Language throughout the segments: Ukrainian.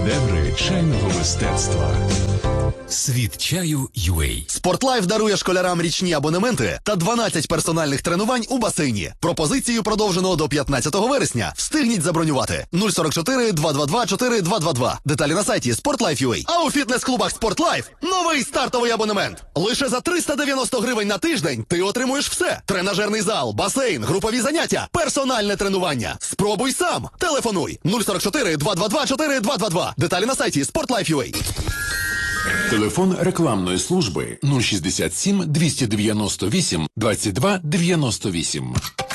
Шедеври чайного мистецтва. Світ чаю UA. Спортлайф дарує школярам річні абонементи та 12 персональних тренувань у басейні. Пропозицію продовжено до 15 вересня. Встигніть забронювати. 044 222 4222. Деталі на сайті Sportlife.ua. А у фітнес-клубах Спортлайф новий стартовий абонемент. Лише за 390 гривень на тиждень ти отримуєш все. Тренажерний зал, басейн, групові заняття, персональне тренування. Спробуй сам. Телефонуй. 044 222 4222. Деталі на сайті Sportlife.ua. Телефон рекламної служби 067 298 22 98.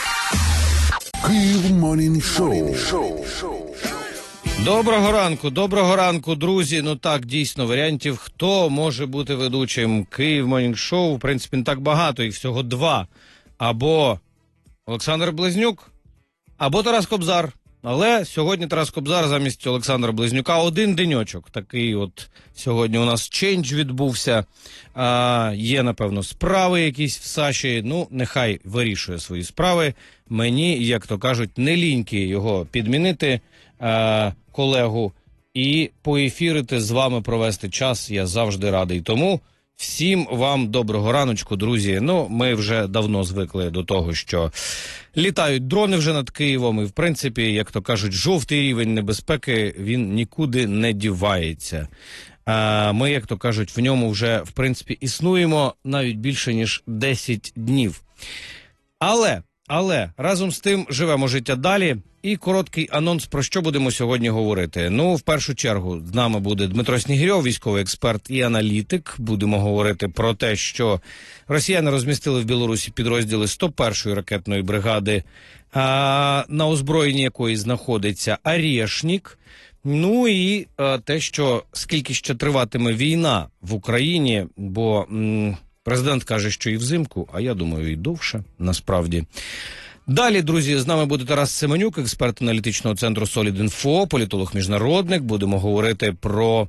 Київ Морнінг Шоу. Доброго ранку, друзі. Ну так, дійсно, варіантів, хто може бути ведучим Київ Морнінг Шоу, в принципі, не так багато, їх всього два. Або Олександр Близнюк, або Тарас Кобзар. Але сьогодні Тарас Кобзар замість Олександра Близнюка один деньочок. Такий от сьогодні у нас чендж відбувся. Є, напевно, справи якісь в Саші. Ну, нехай вирішує свої справи. Мені, як то кажуть, не ліньки його підмінити, колегу, і поефірити з вами, провести час. Я завжди радий. Тому всім вам доброго раночку, друзі. Ну, ми вже давно звикли до того, що літають дрони вже над Києвом, і, в принципі, як то кажуть, жовтий рівень небезпеки, він нікуди не дівається. Ми, як то кажуть, в ньому вже, в принципі, існуємо навіть більше, ніж 10 днів. Але, разом з тим, живемо життя далі. І короткий анонс, про що будемо сьогодні говорити. Ну, в першу чергу, з нами буде Дмитро Снігирьов, військовий експерт і аналітик. Будемо говорити про те, що росіяни розмістили в Білорусі підрозділи 101-ї ракетної бригади, на озброєнні якої знаходиться Орешник. Ну і те, що скільки ще триватиме війна в Україні, бо президент каже, що і взимку, а я думаю, і довше, насправді. Далі, друзі, з нами буде Тарас Семенюк, експерт аналітичного центру Solid.Info, політолог-міжнародник. Будемо говорити про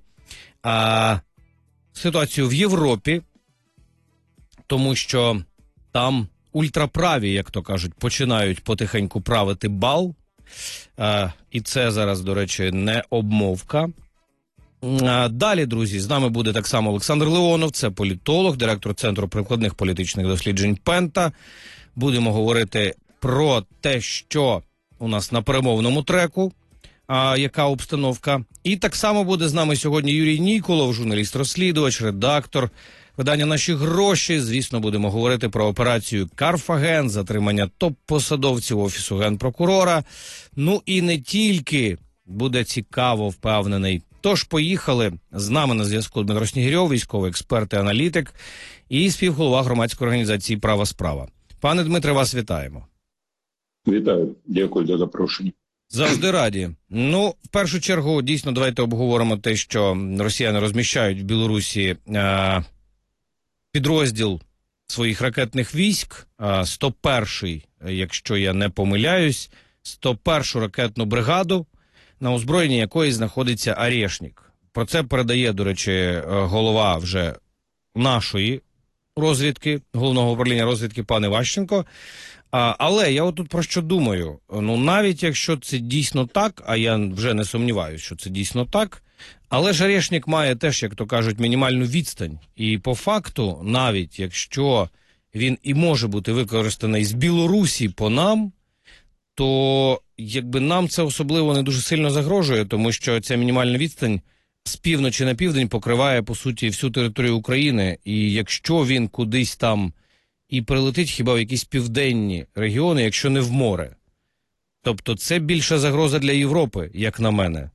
ситуацію в Європі, тому що там ультраправі, як то кажуть, починають потихеньку правити бал. І це зараз, до речі, не обмовка. Далі, друзі, з нами буде так само Олександр Леонов, це політолог, директор Центру прикладних політичних досліджень Пента. Будемо говорити про те, що у нас на перемовному треку, яка обстановка. І так само буде з нами сьогодні Юрій Ніколов, журналіст-розслідувач, редактор видання «Наші гроші». Звісно, будемо говорити про операцію «Карфаген», затримання топ-посадовців Офісу Генпрокурора. Ну і не тільки. Буде цікаво, впевнений. Тож поїхали. З нами на зв'язку Дмитро Снігирьов, військовий експерт і аналітик, і співголова громадської організації «Права справа». Пане Дмитре, вас вітаємо. Вітаю, дякую за запрошення. Завжди раді. Ну, в першу чергу, дійсно, давайте обговоримо те, що росіяни розміщають в Білорусі підрозділ своїх ракетних військ, 101-й, якщо я не помиляюсь, 101-ю ракетну бригаду, на озброєнні якої знаходиться Орешник. Про це передає, до речі, голова вже нашої розвідки, головного управління розвідки пан Іващенко. Але я отут про що думаю. Ну, навіть якщо це дійсно так, а я вже не сумніваюся, що це дійсно так, але ж Орешник має теж, як то кажуть, мінімальну відстань. І по факту, навіть якщо він і може бути використаний з Білорусі по нам, то якби нам це особливо не дуже сильно загрожує, тому що ця мінімальна відстань з півночі на південь покриває, по суті, всю територію України. І якщо він кудись там і прилетить хіба в якісь південні регіони, якщо не в море. Тобто це більша загроза для Європи, як на мене.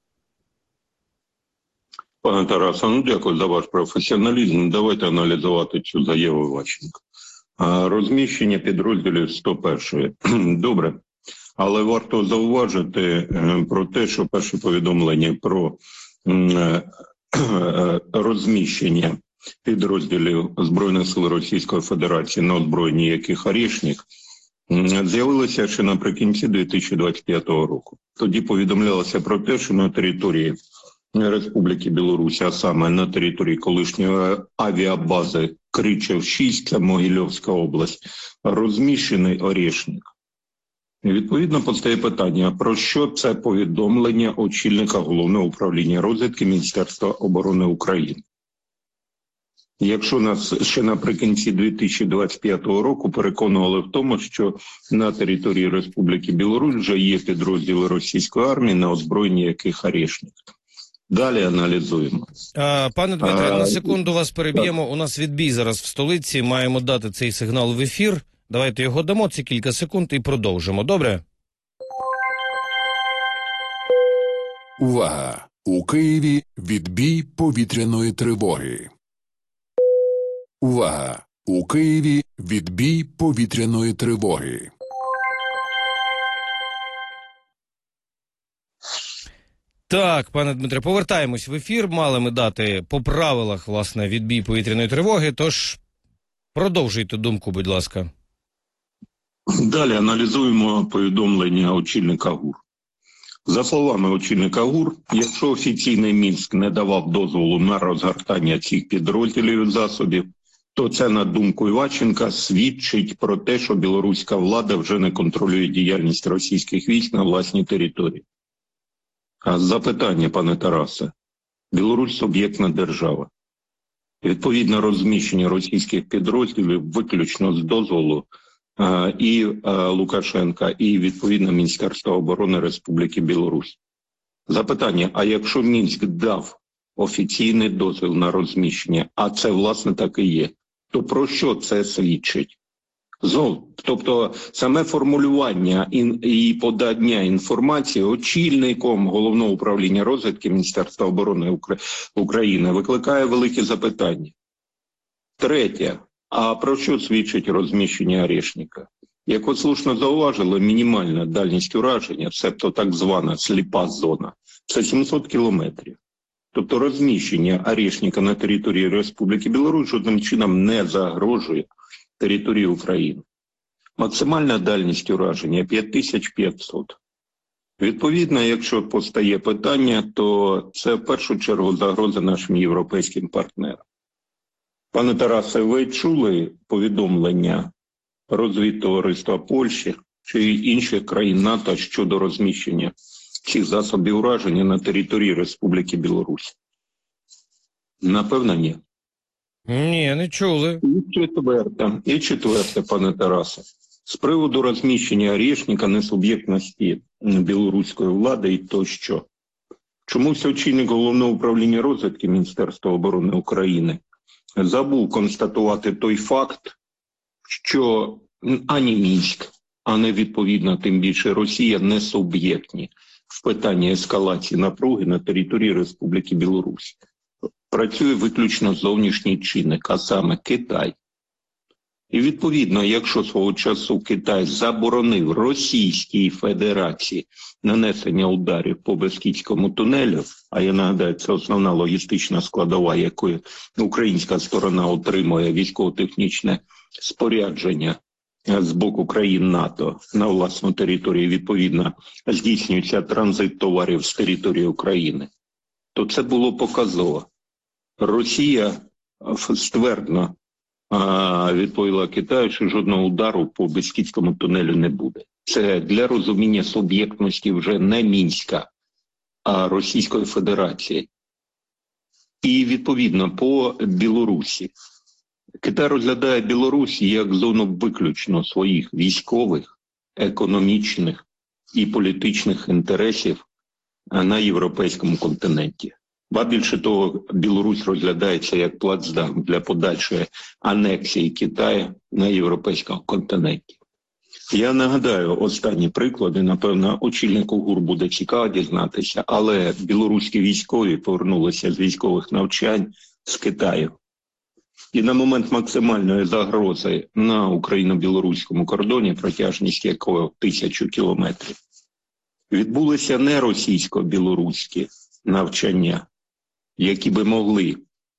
Пане Тарасе, ну дякую за ваш професіоналізм. Давайте аналізувати цю заяву Іващенка. Розміщення підрозділів 101-ї. Добре. Але варто зауважити про те, що перше повідомлення про розміщення підрозділів Збройних сил Російської Федерації, на озброєнні яких Орешник, з'явилося ще наприкінці 2025 року. Тоді повідомлялося про те, що на території Республіки Білорусь, а саме на території колишньої авіабази Кричев-6, це Могильовська область, розміщений Орешник. І відповідно постає питання, про що це повідомлення очільника Головного управління розвідки Міністерства оборони України. Якщо нас ще наприкінці 2025 року переконували в тому, що на території Республіки Білорусь вже є підрозділи російської армії, на озброєнні яких Орешник. Далі аналізуємо. Пане Дмитре, на секунду вас переб'ємо. У нас відбій зараз в столиці, маємо дати цей сигнал в ефір. Давайте його дамо, ці кілька секунд, і продовжимо. Добре? Увага! У Києві відбій повітряної тривоги. Увага! У Києві відбій повітряної тривоги. Так, пане Дмитре, повертаємось в ефір. Мали ми дати по правилах, власне, відбій повітряної тривоги, тож продовжуйте думку, будь ласка. Далі аналізуємо повідомлення очільника ГУР. За словами очільника ГУР, якщо офіційний Мінськ не давав дозволу на розгортання цих підрозділів і засобів, то це, на думку Іваченка, свідчить про те, що білоруська влада вже не контролює діяльність російських військ на власній території. А запитання, пане Тарасе, Білорусь – суб'єктна держава. Відповідно, розміщення російських підрозділів виключно з дозволу і Лукашенка, і, відповідно, Міністерства оборони Республіки Білорусь. Запитання, а якщо Мінськ дав офіційний дозвіл на розміщення, а це, власне, так і є, то про що це свідчить? Тобто саме формулювання і подання інформації очільником Головного управління розвідки Міністерства оборони України викликає великі запитання. Третє. А про що свідчить розміщення Орешника? Як ви слушно зауважили, мінімальна дальність ураження, себто так звана сліпа зона, це 700 кілометрів. Тобто розміщення Орешника на території Республіки Білорусь жодним чином не загрожує території України. Максимальна дальність ураження – 5500. Відповідно, якщо постає питання, то це в першу чергу загроза нашим європейським партнерам. Пане Тарасе, ви чули повідомлення розвідтовариства Польщі чи інших країн НАТО щодо розміщення цих засобів ураження на території Республіки Білорусь? Напевно, ні. Ні, не чули. І четверте, пане Тарасе. З приводу розміщення Орешника, несуб'єктності білоруської влади і тощо. Чомусь очільник Головного управління розвідки Міністерства оборони України забув констатувати той факт, що ані Мінськ, а не відповідно, тим більше Росія не суб'єктні в питанні ескалації напруги на території Республіки Білорусь. Працює виключно зовнішній чинник, а саме Китай. І відповідно, якщо свого часу Китай заборонив Російській Федерації нанесення ударів по Бескідському тунелю, а я нагадаю, це основна логістична складова, якою українська сторона отримує військово-технічне спорядження з боку країн НАТО на власну територію, відповідно, здійснюється транзит товарів з території України, то це було показово. Росія ствердно відповіла Китаю, що жодного удару по Бескідському тунелю не буде. Це для розуміння суб'єктності вже не Мінська, а Російської Федерації. І відповідно по Білорусі. Китай розглядає Білорусь як зону виключно своїх військових, економічних і політичних інтересів на європейському континенті. Ба більше того, Білорусь розглядається як плацдарм для подальшої анексії Китаю на європейському континенті. Я нагадаю останні приклади, напевно, очільнику ГУР буде цікаво дізнатися, але білоруські військові повернулися з військових навчань з Китаю. І на момент максимальної загрози на україно-білоруському кордоні, протяжність якого 1000 кілометрів, відбулися не російсько-білоруські навчання, які би могли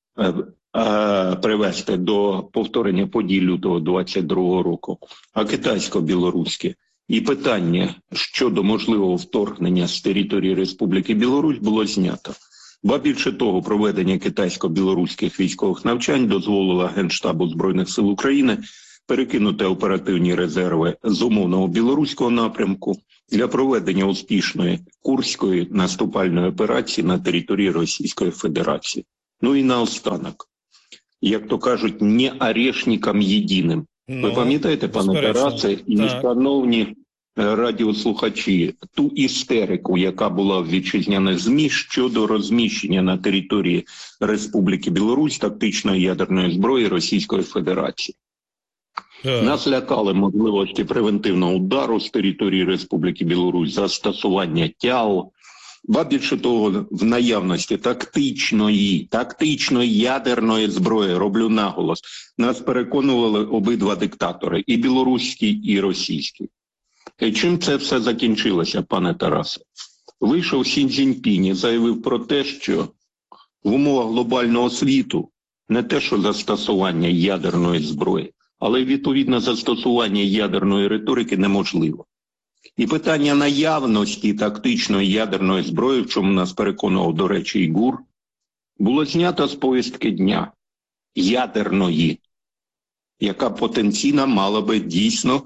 привести до повторення подій лютого 22-го року, а китайсько-білоруське. І питання щодо можливого вторгнення з території Республіки Білорусь було знято. Ба більше того, проведення китайсько-білоруських військових навчань дозволило Генштабу Збройних сил України перекинути оперативні резерви з умовного білоруського напрямку для проведення успішної Курської наступальної операції на території Російської Федерації. Ну і наостанок, як то кажуть, не орешникам єдиним. Ви пам'ятаєте, пане Тарасе, і шановні радіослухачі, ту істерику, яка була в вітчизняних ЗМІ щодо розміщення на території Республіки Білорусь тактичної ядерної зброї Російської Федерації. Нас лякали можливості превентивного удару з території Республіки Білорусь, застосування ТЯО, ба більше того, в наявності тактичної ядерної зброї, роблю наголос, нас переконували обидва диктатори, і білоруський, і російський. І чим це все закінчилося, пане Тарасе? Вийшов Сі Цзіньпінь і заявив про те, що в умовах глобального світу не те, що застосування ядерної зброї, але відповідно застосування ядерної риторики неможливо. І питання наявності тактичної ядерної зброї, в чому нас переконував, до речі, і ГУР, було знято з повістки дня ядерної, яка потенційно мала би дійсно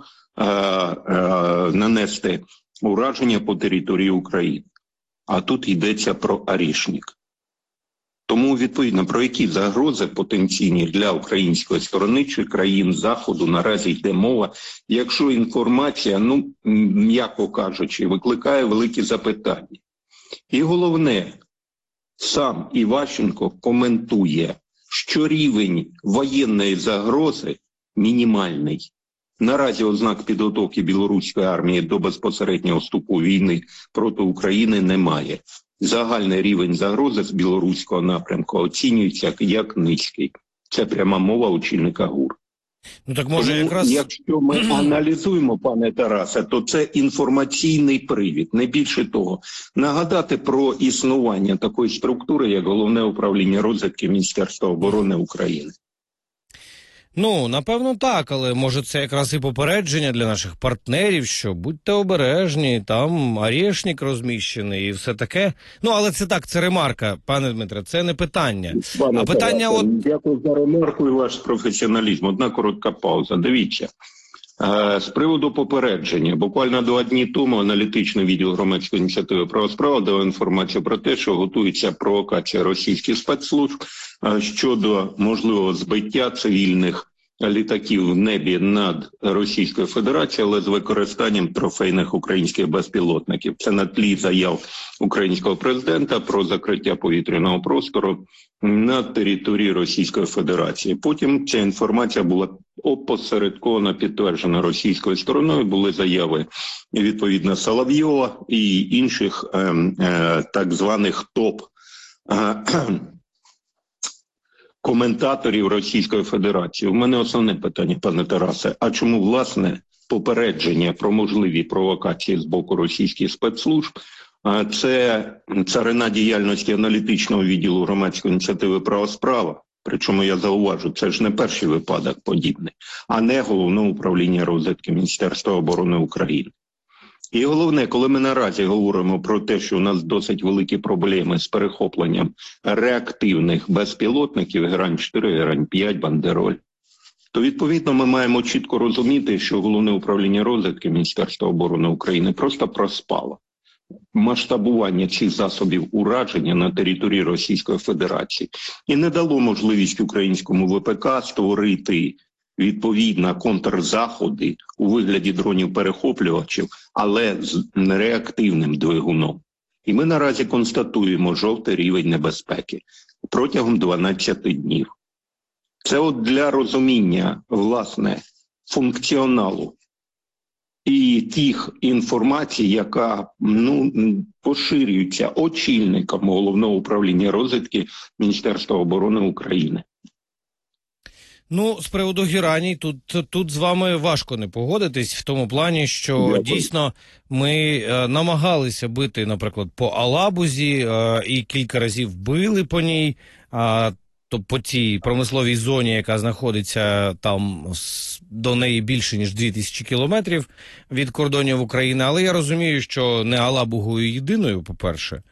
нанести ураження по території України. А тут йдеться про орешник. Тому, відповідно, про які загрози потенційні для української сторони чи країн Заходу наразі йде мова, якщо інформація, м'яко кажучи, викликає великі запитання. І головне, сам Іващенко коментує, що рівень воєнної загрози мінімальний. Наразі ознак підготовки білоруської армії до безпосереднього вступу війни проти України немає. Загальний рівень загрози з білоруського напрямку оцінюється як низький. Це пряма мова очільника ГУР. Ну так може тому, якраз... Якщо ми аналізуємо, пане Тарасе, то це інформаційний привід, не більше того. Нагадати про існування такої структури, як Головне управління розвідки Міністерства оборони України. Ну, напевно так, але може це якраз і попередження для наших партнерів, що будьте обережні, там орешник розміщений і все таке. Ну, але це так, це ремарка, пане Дмитре, це не питання. Пане а питання Тарасе, дякую за ремарку і ваш професіоналізм. Одна коротка пауза. Дивіться, з приводу попередження. Буквально 2 дні тому аналітичний відділ громадської ініціативи «Права справа» дав інформацію про те, що готується провокація російських спецслужб щодо можливого збиття цивільних літаків в небі над Російською Федерацією, але з використанням трофейних українських безпілотників. Це на тлі заяв українського президента про закриття повітряного простору на території Російської Федерації. Потім ця інформація була опосередковано підтверджена російською стороною. Були заяви, відповідно, Соловйова і інших так званих топ коментаторів Російської Федерації. У мене основне питання, пане Тарасе, а чому, власне, попередження про можливі провокації з боку російських спецслужб – це царина діяльності аналітичного відділу громадської ініціативи «Права справа», причому я зауважу, це ж не перший випадок подібний, а не Головного управління розвідки Міністерства оборони України. І головне, коли ми наразі говоримо про те, що у нас досить великі проблеми з перехопленням реактивних безпілотників Герань-4, Герань-5, Бандероль, то відповідно ми маємо чітко розуміти, що Головне управління розвідки Міністерства оборони України просто проспало масштабування цих засобів ураження на території Російської Федерації і не дало можливість українському ВПК створити відповідно контрзаходи у вигляді дронів-перехоплювачів, але з реактивним двигуном. І ми наразі констатуємо жовтий рівень небезпеки протягом 12 днів. Це от для розуміння, власне, функціоналу і тих інформацій, яка поширюється очільником Головного управління розвідки Міністерства оборони України. Ну, з приводу Герані, тут з вами важко не погодитись в тому плані, що дійсно ми намагалися бити, наприклад, по Алабузі і кілька разів били по ній, по цій промисловій зоні, яка знаходиться там до неї більше, ніж 2000 кілометрів від кордонів України. Але я розумію, що не Алабугою єдиною, по-перше.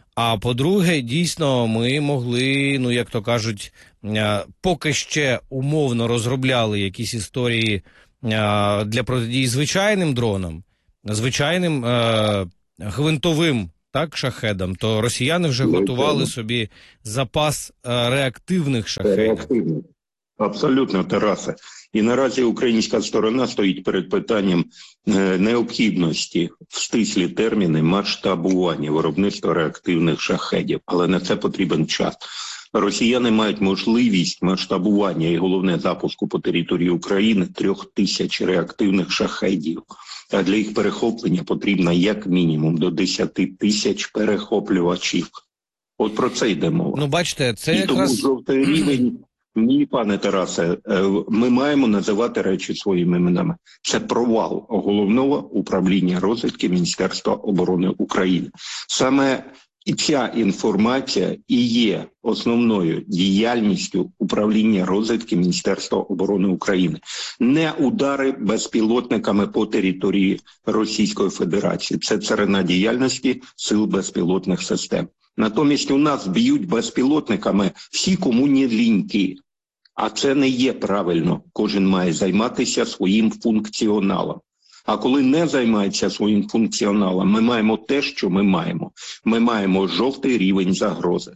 А по-друге, дійсно, ми могли, ну, як то кажуть, поки ще умовно розробляли якісь історії для протидії звичайним дронам, звичайним гвинтовим, так, шахедам, то росіяни вже готували собі запас реактивних шахедів. Абсолютно, Тарасе. І наразі українська сторона стоїть перед питанням необхідності в стислі терміни масштабування виробництва реактивних шахедів. Але на це потрібен час. Росіяни мають можливість масштабування і, головне, запуску по території України 3000 реактивних шахедів. А для їх перехоплення потрібно як мінімум до 10 тисяч перехоплювачів. От про це йде мова. Ну, бачите, це і тому жовтий рівень... Ні, пане Тарасе, ми маємо називати речі своїми іменами. Це провал головного управління розвідки Міністерства оборони України. Саме і ця інформація і є основною діяльністю управління розвідки Міністерства оборони України. Не удари безпілотниками по території Російської Федерації. Це царина діяльності сил безпілотних систем. Натомість у нас б'ють безпілотниками всі, кому не ліньки. А це не є правильно. Кожен має займатися своїм функціоналом. А коли не займається своїм функціоналом, ми маємо те, що ми маємо. Ми маємо жовтий рівень загрози.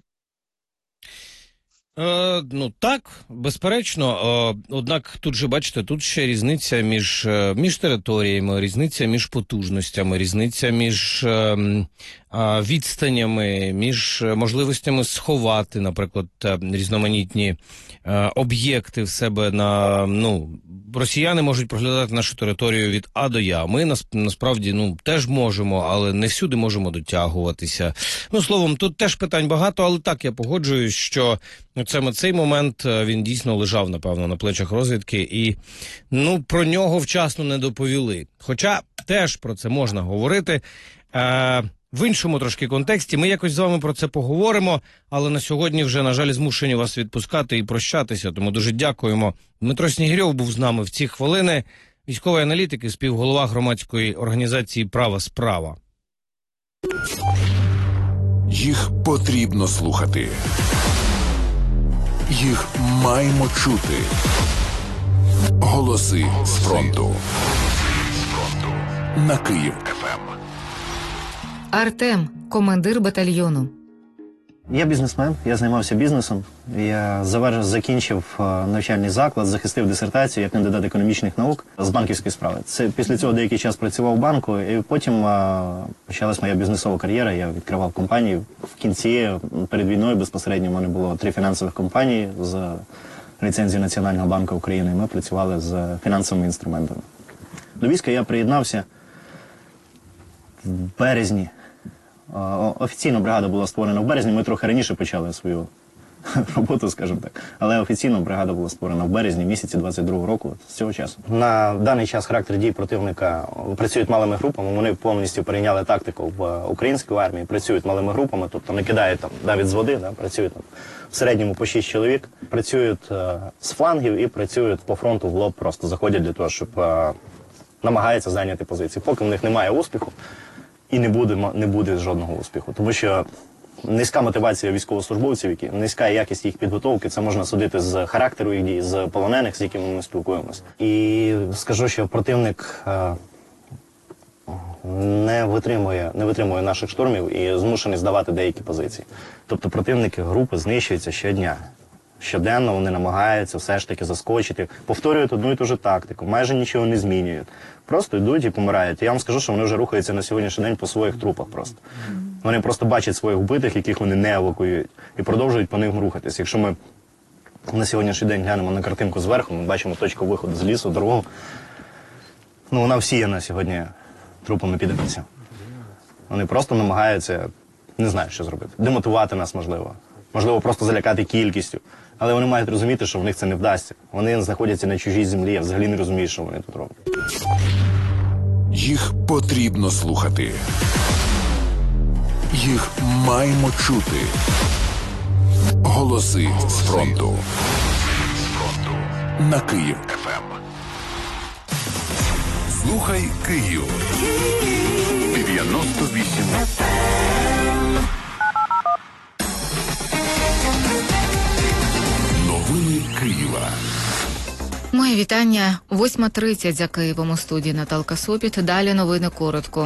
Ну так, безперечно. Однак тут же, бачите, тут ще різниця між територіями, різниця між потужностями, різниця між відстанями, між можливостями сховати, наприклад, різноманітні об'єкти в себе на, ну, росіяни можуть проглядати нашу територію від А до Я. Ми насправді, ну, теж можемо, але не всюди можемо дотягуватися. Ну, словом, тут теж питань багато, але так, я погоджуюсь, що саме цей момент, він дійсно лежав, напевно, на плечах розвідки і, ну, про нього вчасно не доповіли. Хоча теж про це можна говорити. В іншому трошки контексті ми якось з вами про це поговоримо, але на сьогодні вже, на жаль, змушені вас відпускати і прощатися, тому дуже дякуємо. Дмитро Снігирьов був з нами в ці хвилини, військовий аналітик і співголова громадської організації «Права справа». Їх потрібно слухати. Їх маємо чути. Голоси з фронту. На Київ ФМ. Артем, командир батальйону. Я бізнесмен, я займався бізнесом. Я закінчив навчальний заклад, захистив дисертацію як кандидат економічних наук з банківської справи. Це після цього деякий час працював в банку, і потім почалась моя бізнесова кар'єра. Я відкривав компанії. В кінці, перед війною, безпосередньо, в мене було 3 фінансових компанії з ліцензією Національного банку України, і ми працювали з фінансовими інструментами. До війська я приєднався в березні. Офіційно бригада була створена в березні, ми трохи раніше почали свою роботу, скажімо так. Але офіційно бригада була створена в березні місяці 22-го року, з цього часу. На даний час характер дій противника працюють малими групами, вони повністю перейняли тактику в українській армії, працюють малими групами, тобто не кидають там навіть з води, працюють там, в середньому по 6 чоловік, працюють з флангів і працюють по фронту в лоб, просто заходять для того, щоб намагаються зайняти позиції. Поки в них немає успіху, і не буде жодного успіху, тому що низька мотивація військовослужбовців, низька якість їх підготовки, це можна судити з характеру їх дій, з полонених, з якими ми спілкуємося. І скажу, що противник не витримує наших штурмів і змушений здавати деякі позиції. Тобто противники групи знищуються щодня. Щоденно вони намагаються все ж таки заскочити, повторюють одну і ту ж тактику, майже нічого не змінюють. Просто йдуть і помирають. Я вам скажу, що вони вже рухаються на сьогоднішній день по своїх трупах просто. Вони просто бачать своїх вбитих, яких вони не евакуюють, і продовжують по ним рухатись. Якщо ми на сьогоднішній день глянемо на картинку зверху, ми бачимо точку виходу з лісу, дорогу. Ну, вона всіяна сьогодні трупами підарців. Вони просто намагаються, не знаю, що зробити. Демотивувати нас, можливо. Можливо, просто залякати кількістю. Але вони мають розуміти, що в них це не вдасться. Вони знаходяться на чужій землі, я взагалі не розумію, що вони тут роблять. Їх потрібно слухати. Їх маємо чути. Голоси з фронту. На Київ ФМ. Слухай Київ. 98 FM. Новини Києва. Моє вітання. 8:30 за Києвом, у студії Наталка Сопіт. Далі новини коротко.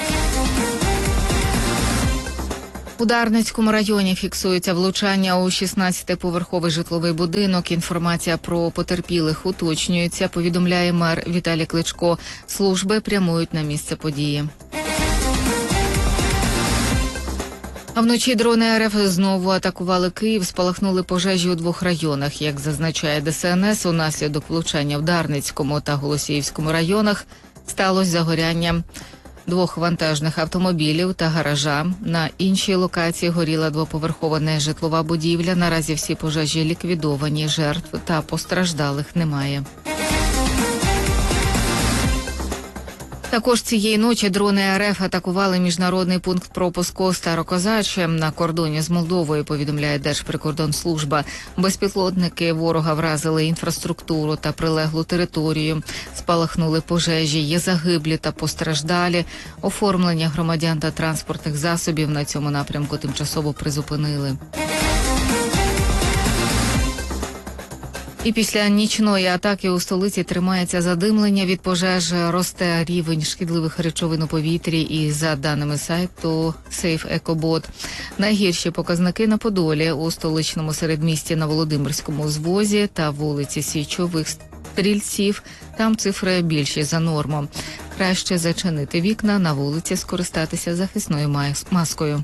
У Дарницькому районі фіксується влучання у 16-поверховий житловий будинок. Інформація про потерпілих уточнюється, повідомляє мер Віталій Кличко. Служби прямують на місце події. А вночі дрони РФ знову атакували Київ, спалахнули пожежі у 2 районах. Як зазначає ДСНС, унаслідок влучання в Дарницькому та Голосіївському районах сталося загоряння 2 вантажних автомобілів та гаража. На іншій локації горіла 2-поверхова нежитлова будівля. Наразі всі пожежі ліквідовані, жертв та постраждалих немає. Також цієї ночі дрони РФ атакували міжнародний пункт пропуску Старокозаче на кордоні з Молдовою, повідомляє Держприкордонслужба. Безпілотники ворога вразили інфраструктуру та прилеглу територію. Спалахнули пожежі, є загиблі та постраждалі. Оформлення громадян та транспортних засобів на цьому напрямку тимчасово призупинили. І після нічної атаки у столиці тримається задимлення від пожеж, росте рівень шкідливих речовин у повітрі і, за даними сайту Safe EcoBot, найгірші показники на Подолі, у столичному середмісті на Володимирському узвозі та вулиці Січових Стрільців. Там цифри більші за норму. Краще зачинити вікна, на вулиці скористатися захисною маскою.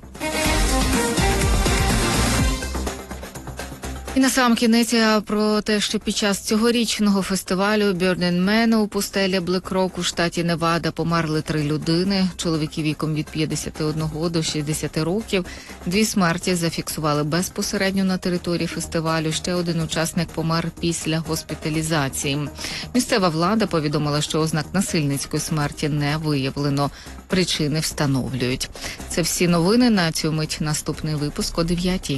І насамкінець про те, що під час цьогорічного фестивалю Burning Man у пустелі Блекрок у штаті Невада померли 3 людини. Чоловіки віком від 51 до 60 років. 2 смерті зафіксували безпосередньо на території фестивалю. Ще 1 учасник помер після госпіталізації. Місцева влада повідомила, що ознак насильницької смерті не виявлено. Причини встановлюють. Це всі новини на цю мить. Наступний випуск о 9:00.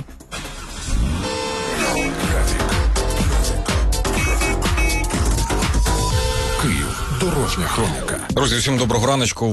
Київ. Дорожня хроніка. Друзі, всім доброго раночку.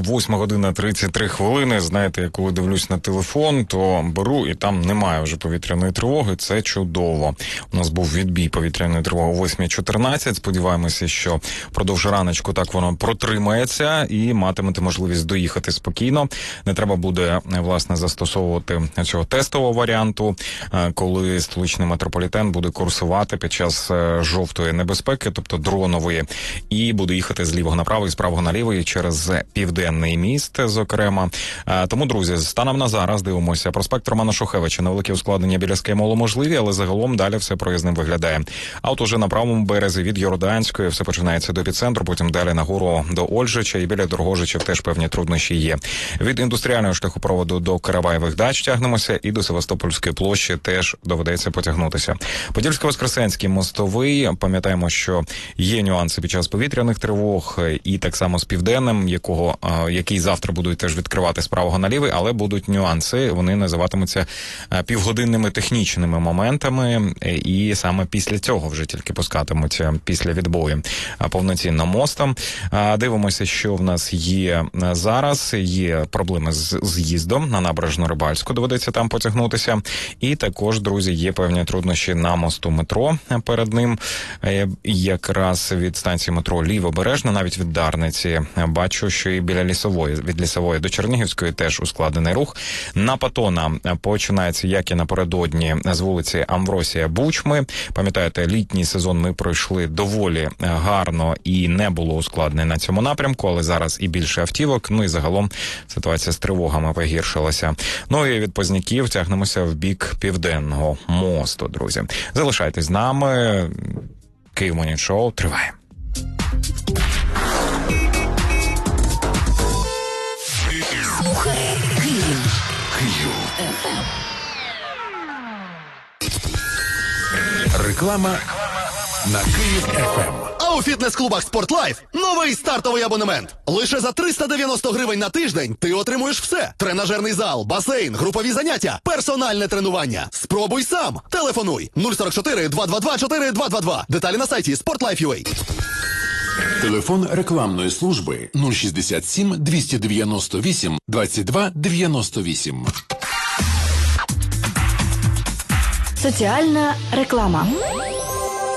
8:33. Знаєте, я коли дивлюсь на телефон, то беру і там немає вже повітряної тривоги. Це чудово. У нас був відбій повітряної тривоги о 8:14. Сподіваємося, що продовж раночку так воно протримається і матимете можливість доїхати спокійно. Не треба буде, власне, застосовувати цього тестового варіанту, коли столичний метрополітен буде курсувати під час жовтої небезпеки, тобто дронової, і буде їхати з лівого направо і з правого наліво і через Південний міст, зокрема. Тому, друзі, станом на зараз дивимося. Проспект Романа Шухевича, невеликі ускладнення біля Скаймолу можливі, але загалом далі все проїзним виглядає. А от уже на правому березі від Йорданської все починається до епіцентру, потім далі нагору до Ольжича і біля Дорогожичів теж певні труднощі є. Від індустріального шляхопроводу до Караваєвих дач тягнемося і до Севастопольської площі теж доведеться потягнутися. Подільсько-Воскресенський мостовий, пам'ятаємо, що є нюанси під час повітряних тривог, і так само з Південним, який завтра будуть теж відкривати з правого на лівий, але будуть нюанси, вони називатимуться півгодинними технічними моментами, і саме після цього вже тільки пускатимуться після відбою повноцінно мостом. Дивимося, що в нас є зараз. Є проблеми з з'їздом на Набережну Рибальську, доведеться там потягнутися. І також, друзі, є певні труднощі на мосту метро перед ним. Якраз від станції метро Лівобережна, навіть від Дарниці. Бачу, що і біля Лісової, від Лісової до Чернігівської теж ускладнений рух. На Патона починається, як і напередодні, з вулиці Амвросія Бучми. Пам'ятаєте, літній сезон ми пройшли доволі гарно і не було ускладнень на цьому напрямку, але зараз і більше автівок, ну і загалом ситуація з тривогами погіршилася. Ну і від Позняків тягнемося в бік Південного мосту, друзі. Залишайтесь з нами. Київ Morning Show триває. Слухай Київ. Реклама на Київ ФМ. А у фітнес-клубах «Спортлайф» новий стартовий абонемент. Лише за 390 гривень на тиждень ти отримуєш все. Тренажерний зал, басейн, групові заняття, персональне тренування. Спробуй сам. Телефонуй 044 222 4222. Деталі на сайті sportlife.ua. Телефон рекламної служби 067 298 22 98. Соціальна реклама.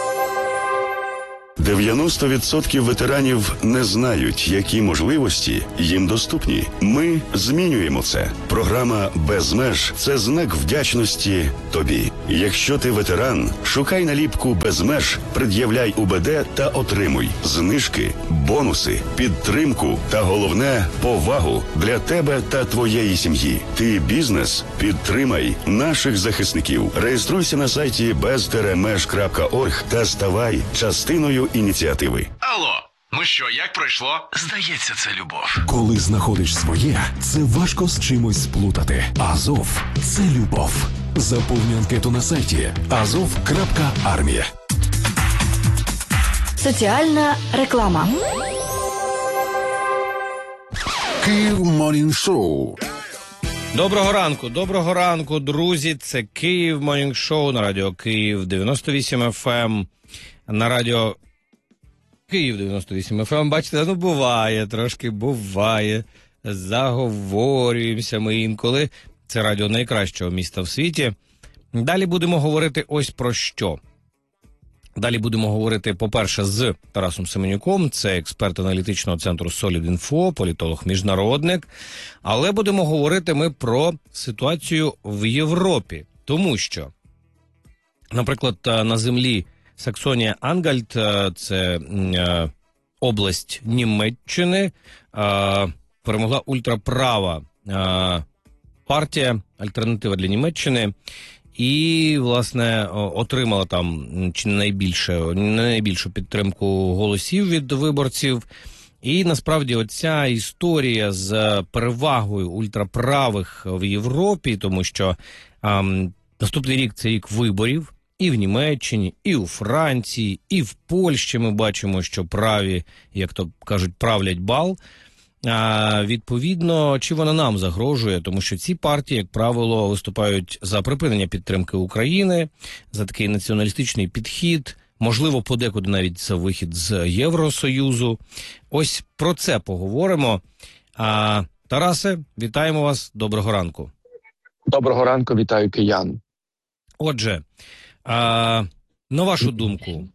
90% ветеранів не знають, які можливості їм доступні. Ми змінюємо це. Програма «Без меж» – це знак вдячності тобі. Якщо ти ветеран, шукай наліпку «Без меж», пред'являй УБД та отримуй знижки, бонуси, підтримку та, головне, повагу для тебе та твоєї сім'ї. Ти бізнес? Підтримай наших захисників. Реєструйся на сайті bez-меж.org та ставай частиною ініціативи. Алло, ну що, як пройшло? Здається, це любов. Коли знаходиш своє, це важко з чимось сплутати. Азов – це любов. Заповни анкету на сайті azov.armia. Соціальна реклама. Київ Морнінг Шоу. Доброго ранку, друзі. Це Київ Морнінг Шоу на радіо Київ 98 FM. На радіо Київ 98 FM. Бачите, ну буває. Заговорюємося ми інколи. Це радіо найкращого міста в світі. Далі будемо говорити ось про що. Далі будемо говорити, по-перше, з Тарасом Семенюком, це експерт аналітичного центру Solid.Info, політолог-міжнародник. Але будемо говорити ми про ситуацію в Європі. Тому що, наприклад, на землі Саксонія-Ангальт, це область Німеччини, перемогла ультраправа партія «Альтернатива для Німеччини», і, власне, отримала там чи не найбільшу підтримку голосів від виборців. І, насправді, оця історія з перевагою ультраправих в Європі, тому що наступний рік – це рік виборів, і в Німеччині, і у Франції, і в Польщі ми бачимо, що праві, як то кажуть, правлять бал. Відповідно, чи вона нам загрожує, тому що ці партії, як правило, виступають за припинення підтримки України, за такий націоналістичний підхід, можливо, подекуди навіть за вихід з Євросоюзу. Ось про це поговоримо. Тарасе, вітаємо вас, доброго ранку. Доброго ранку, вітаю киян. Отже, на вашу думку,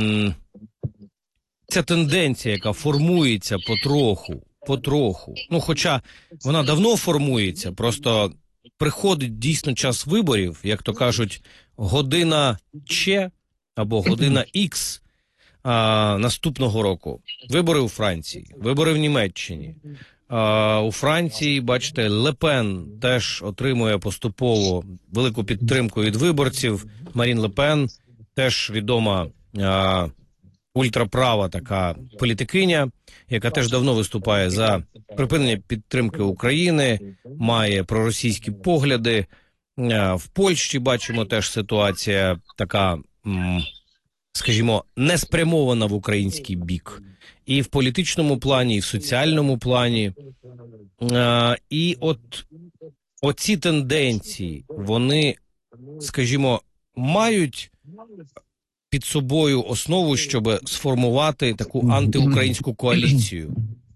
ця тенденція, яка формується потроху, ну, хоча вона давно формується, просто приходить дійсно час виборів, як то кажуть, година Ч або година Х наступного року. Вибори у Франції, вибори в Німеччині. У Франції, бачите, Ле Пен теж отримує поступово велику підтримку від виборців. Марін Ле Пен теж відома ультраправа така політикиня, яка теж давно виступає за припинення підтримки України, має проросійські погляди. В Польщі бачимо теж ситуація така, скажімо, не спрямована в український бік. І в політичному плані, і в соціальному плані. І от оці тенденції, вони, скажімо, мають під собою основу, щоб сформувати таку антиукраїнську коаліцію?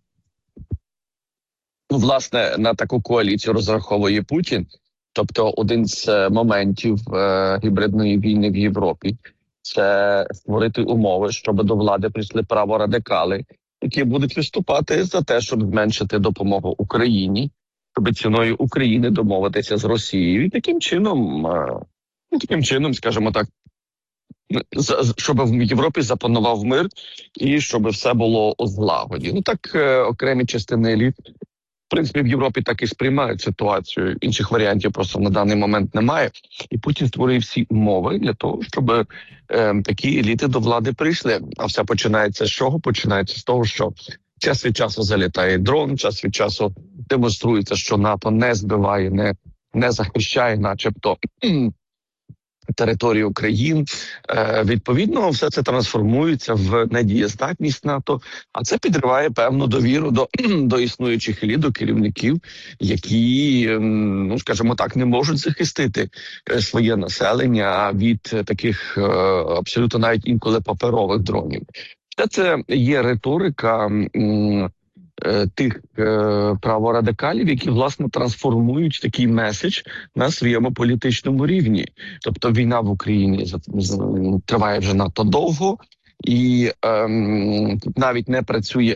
Власне, на таку коаліцію розраховує Путін. Тобто один з моментів гібридної війни в Європі – це створити умови, щоб до влади прийшли праворадикали, які будуть виступати за те, щоб зменшити допомогу Україні, щоб ціною України домовитися з Росією. І таким чином, скажімо так, щоб в Європі запанував мир і щоб все було у злагоді. Ну так окремі частини еліт, в принципі, в Європі так і сприймають ситуацію. Інших варіантів просто на даний момент немає. І Путін створює всі умови для того, щоб такі еліти до влади прийшли. А все починається з чого? Починається з того, що час від часу залітає дрон, час від часу демонструється, що НАТО не збиває, не захищає, начебто, територію країн. Відповідно, все це трансформується в недієздатність НАТО, а це підриває певну довіру до існуючих еліт, до керівників, які, ну, скажімо так, не можуть захистити своє населення від таких абсолютно навіть інколи паперових дронів. Все це є риторика тих праворадикалів, які, власне, трансформують такий меседж на своєму політичному рівні. Тобто війна в Україні триває вже надто довго, І тут навіть не працює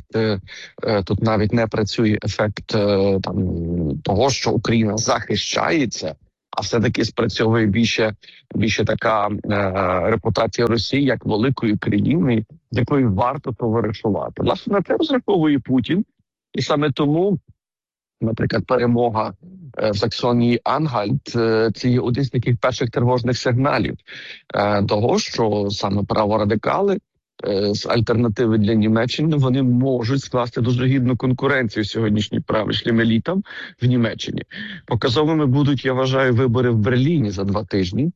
ефект, там того, що Україна захищається, а все-таки спрацьовує більше така репутація Росії як великої країни, з якою варто товаришувати. Власне, на це розраховує Путін, і саме тому, наприклад, перемога в Саксонії Ангальт – це є один з таких перших тривожних сигналів того, що саме праворадикали з альтернативи для Німеччини, вони можуть скласти дуже гідну конкуренцію сьогоднішнім правичним елітам в Німеччині. Показовими будуть, я вважаю, вибори в Берліні за 2 тижні,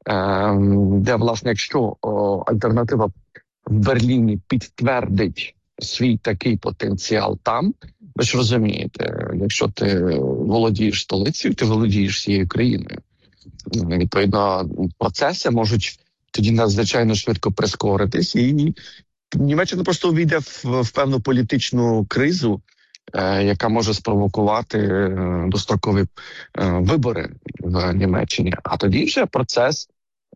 де, власне, якщо альтернатива в Берліні підтвердить свій такий потенціал там, ви ж розумієте, якщо ти володієш столицею, ти володієш всією країною. Відповідно, процеси можуть тоді надзвичайно швидко прискоритись, і Німеччина просто увійде в певну політичну кризу, яка може спровокувати дострокові вибори в Німеччині. А тоді вже процес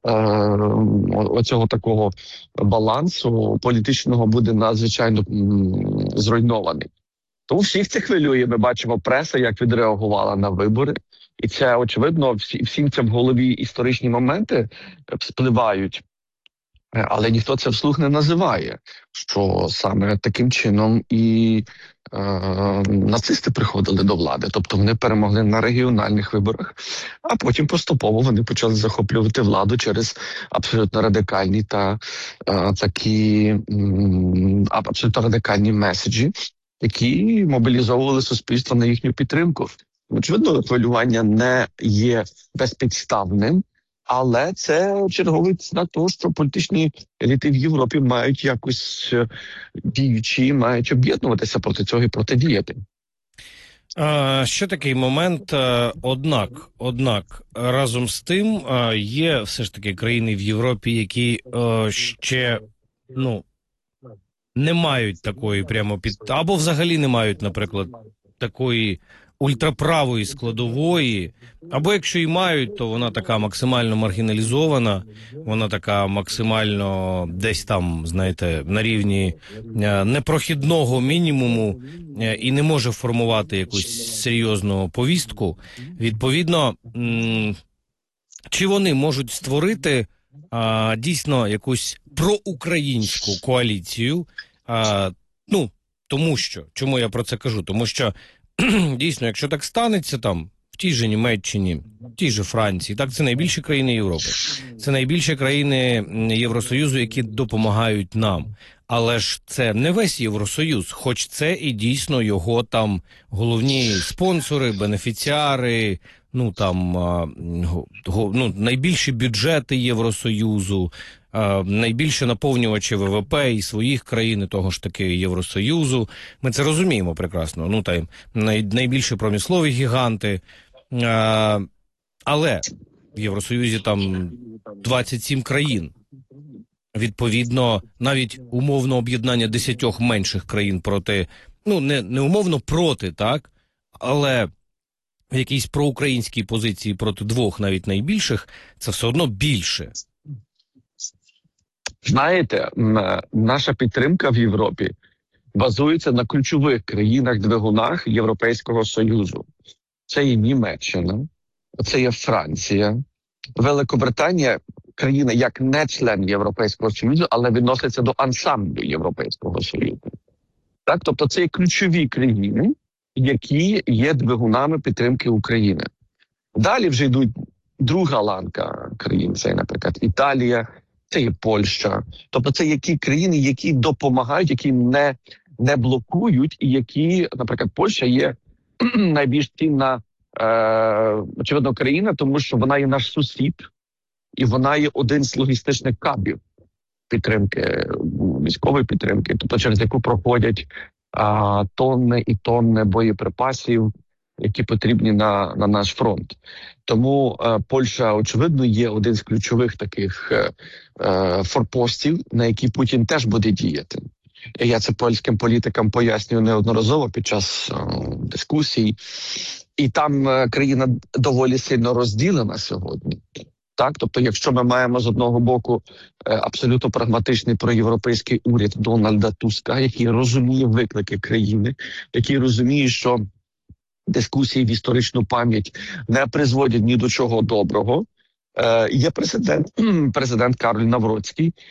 оцього такого балансу політичного буде надзвичайно зруйнований. Тому всіх це хвилює. Ми бачимо преса, як відреагувала на вибори. І це, очевидно, всім це в голові історичні моменти спливають. Але ніхто це вслух не називає, що саме таким чином і нацисти приходили до влади. Тобто вони перемогли на регіональних виборах, а потім поступово вони почали захоплювати владу через абсолютно радикальні та такі абсолютно радикальні меседжі, які мобілізовували суспільство на їхню підтримку. Очевидно, хвилювання не є безпідставним, але це черговий знак того, що політичні еліти в Європі мають якось діючі, мають об'єднуватися проти цього і протидіяти. Ще такий момент, однак, разом з тим є все ж таки країни в Європі, які ще, не мають такої прямо або взагалі не мають, наприклад, такої ультраправої складової, або якщо і мають, то вона така максимально маргіналізована, вона така максимально десь там, знаєте, на рівні непрохідного мінімуму і не може формувати якусь серйозну повістку. Відповідно, чи вони можуть створити дійсно якусь проукраїнську коаліцію? Тому що, чому я про це кажу? Тому що дійсно, якщо так станеться там, в тій же Німеччині, в тій же Франції, так, це найбільші країни Європи, це найбільші країни Євросоюзу, які допомагають нам. Але ж це не весь Євросоюз, хоч це і дійсно його там головні спонсори, бенефіціари, найбільші бюджети Євросоюзу, найбільше наповнювачі ВВП і своїх країн, і того ж таки Євросоюзу. Ми це розуміємо прекрасно. Найбільші промислові гіганти. Але в Євросоюзі там 27 країн. Відповідно, навіть умовно об'єднання 10 менших країн проти, не умовно проти, так, але в якійсь проукраїнській позиції проти 2 навіть найбільших, це все одно більше. Знаєте, наша підтримка в Європі базується на ключових країнах-двигунах Європейського Союзу. Це є Німеччина, це є Франція, Великобританія, країна як не член Європейського Союзу, але відноситься до ансамблю Європейського Союзу. Так, тобто це є ключові країни, які є двигунами підтримки України. Далі вже йдуть друга ланка країн, це, наприклад, Італія, це є Польща. Тобто це які країни, які допомагають, які не блокують, і які, наприклад, Польща є найбільш цінна, очевидно, країна, тому що вона є наш сусід, і вона є один з логістичних кабів підтримки, військової підтримки, тобто через яку проходять тонни і тонни боєприпасів, які потрібні на наш фронт. Тому Польща, очевидно, є один з ключових таких форпостів, на які Путін теж буде діяти. Я це польським політикам пояснюю неодноразово під час дискусій. І там країна доволі сильно розділена сьогодні. Так, тобто, якщо ми маємо з одного боку абсолютно прагматичний проєвропейський уряд Дональда Туска, який розуміє виклики країни, який розуміє, що дискусії в історичну пам'ять не призводять ні до чого доброго. Є президент Карль Навроцький,